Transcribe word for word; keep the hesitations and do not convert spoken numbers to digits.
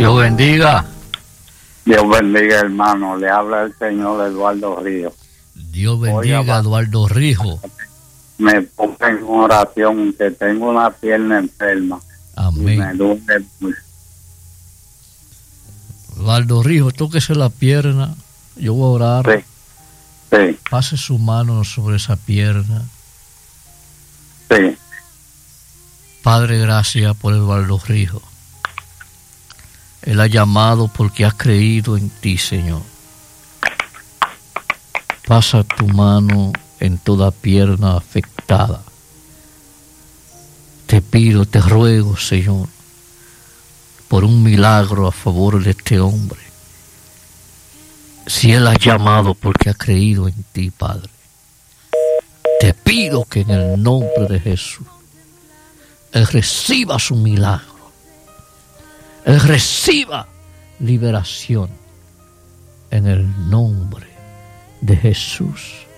Dios bendiga. Dios bendiga, hermano. Le habla el señor Eduardo Ríos. Dios bendiga, Oiga, Eduardo Ríos. Me pongo en oración que tengo una pierna enferma. Amén. Y me duele mucho. Eduardo Ríos, tóquese la pierna. Yo voy a orar. Sí. Sí. Pase su mano sobre esa pierna. Sí. Padre, gracias por Eduardo Ríos. Él ha llamado porque ha creído en ti, Señor. Pasa tu mano en toda pierna afectada. Te pido, te ruego, Señor, por un milagro a favor de este hombre. Si él ha llamado porque ha creído en ti, Padre, te pido que en el nombre de Jesús, él reciba su milagro. Él reciba liberación en el nombre de Jesús.